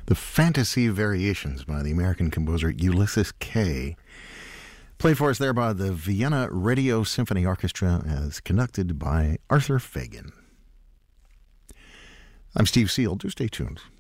The Fantasy Variations by the American composer Ulysses Kay. Played for us there by the Vienna Radio Symphony Orchestra as conducted by Arthur Fagan. I'm Steve Seal. Do stay tuned.